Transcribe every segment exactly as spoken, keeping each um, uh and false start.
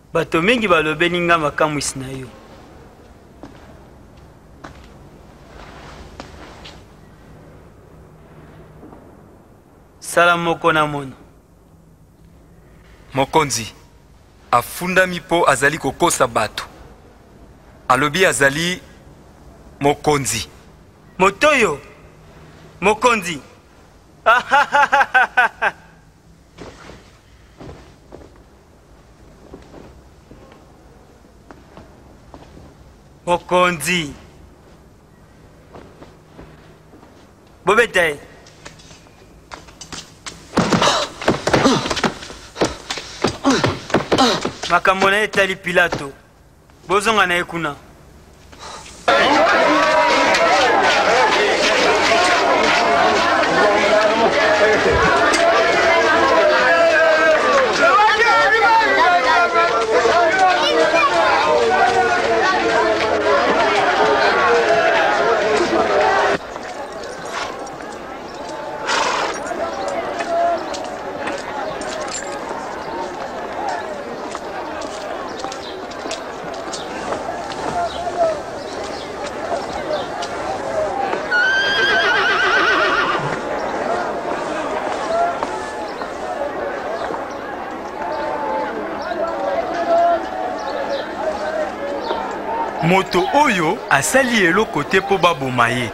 bato mingi balobeli nga makamwisi na yo. Sala moko na mono. Mokonzi afundami po azali kokosa bato. Alobi azali mokonzi. Motoyo mokonzi. Mokonzi bobeta ye. Makambo na ye etali Pilato, bozonga na ye kuna. Moto oyo asali eloko te po baboma ye.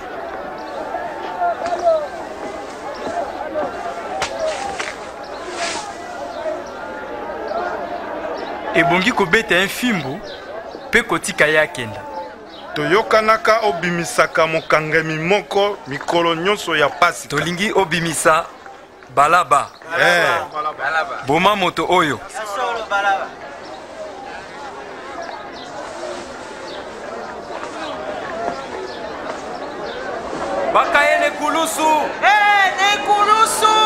Ebongi kobeta enfimbu pe kotika ye akenda. Toyokanaka obimisaka mokangami moko mikolo nyonso ya Pasika. Tolingi obimisa Balaba. Eh. Boma moto oyo. Bakaye nekulusu. Eh, nekulusu.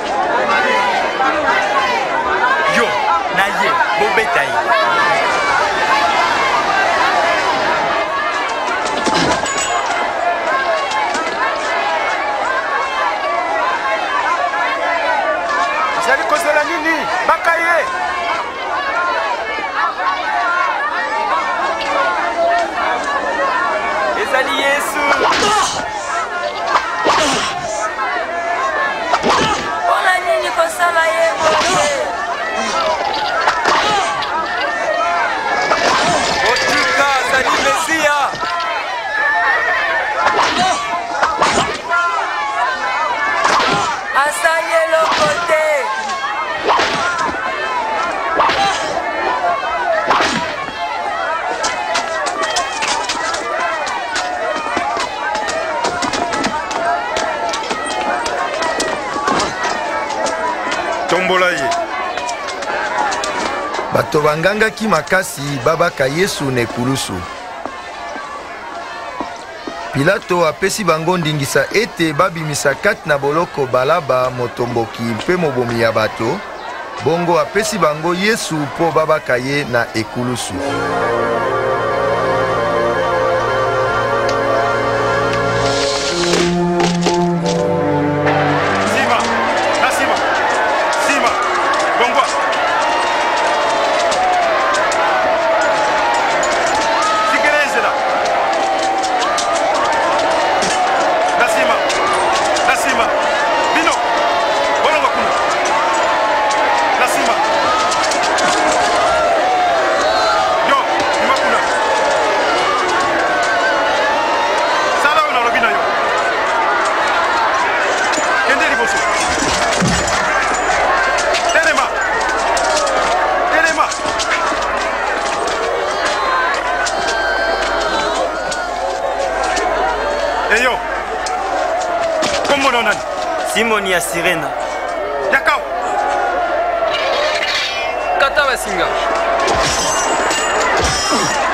Yo, na ye, bobeta ye. Zali kozela nini? Bakaye. Ezali Yesu. Ona nini kosala ye boye? Otika azali Mesia. Asali eloko te. Tombola ye. Bato bangangaki makasi babaka Yesu na ekulusu. Pilato apesi bango ndingisa ete babimisa kati na boloko Balaba motomboki mpe mobomi ya bato, bongo apesi bango Yesu mpo babaka ye na ekulusu. Eyo. Kombo nani? Simoni ya Sirena. Yakao. Kata basinga.